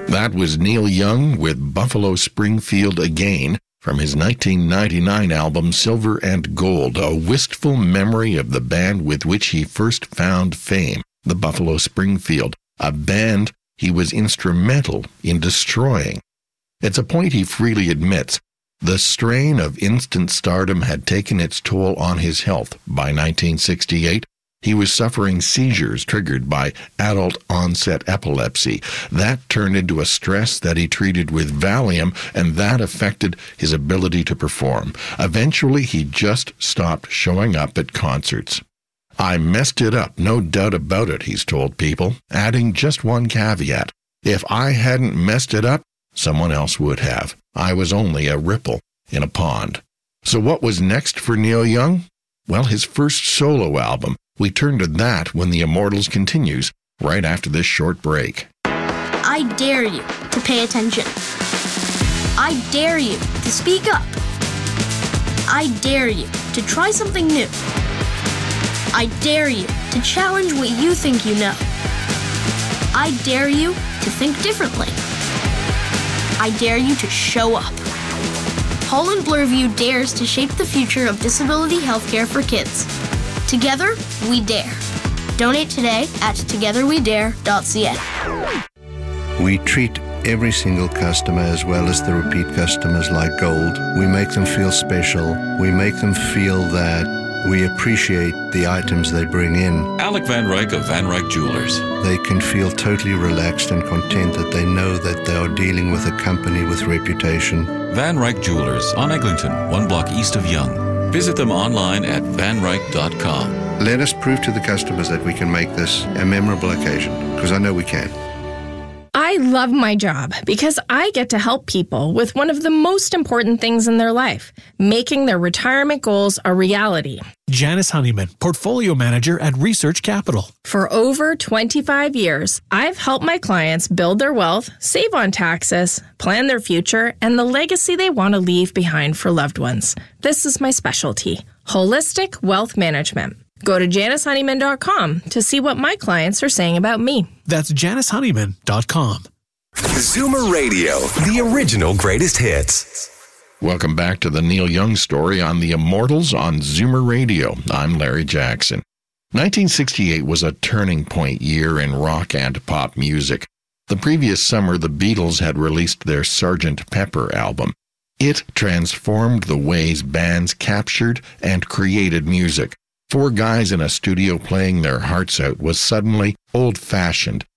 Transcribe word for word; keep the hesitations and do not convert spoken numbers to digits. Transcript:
That was Neil Young with Buffalo Springfield Again from his nineteen ninety-nine album Silver and Gold, a wistful memory of the band with which he first found fame, the Buffalo Springfield, a band he was instrumental in destroying. It's a point he freely admits. The strain of instant stardom had taken its toll on his health. By nineteen sixty-eight, he was suffering seizures triggered by adult-onset epilepsy. That turned into a stress that he treated with Valium, and that affected his ability to perform. Eventually, he just stopped showing up at concerts. I messed it up, no doubt about it, he's told people, adding just one caveat. If I hadn't messed it up, someone else would have. I was only a ripple in a pond. So what was next for Neil Young? Well, his first solo album. We turn to that when The Immortals continues, right after this short break. I dare you to pay attention. I dare you to speak up. I dare you to try something new. I dare you to challenge what you think you know. I dare you to think differently. I dare you to show up. Holland Bloorview dares to shape the future of disability healthcare for kids. Together, we dare. Donate today at together we dare dot c a. We treat every single customer as well as the repeat customers like gold. We make them feel special. We make them feel that we appreciate the items they bring in. Alec Van Ryk of Van Ryk Jewelers. They can feel totally relaxed and content that they know that they are dealing with a company with reputation. Van Ryk Jewelers on Eglinton, one block east of Yonge. Visit them online at van ryk dot com. Let us prove to the customers that we can make this a memorable occasion, because I know we can. I love my job because I get to help people with one of the most important things in their life, making their retirement goals a reality. Janice Honeyman, Portfolio Manager at Research Capital. For over twenty-five years, I've helped my clients build their wealth, save on taxes, plan their future, and the legacy they want to leave behind for loved ones. This is my specialty, holistic wealth management. Go to janice honeyman dot com to see what my clients are saying about me. That's janice honeyman dot com. Zoomer Radio, the original greatest hits. Welcome back to the Neil Young story on The Immortals on Zoomer Radio. I'm Larry Jackson. nineteen sixty-eight was a turning point year in rock and pop music. The previous summer, the Beatles had released their Sergeant Pepper album. It transformed the ways bands captured and created music. Four guys in a studio playing their hearts out was suddenly old-fashioned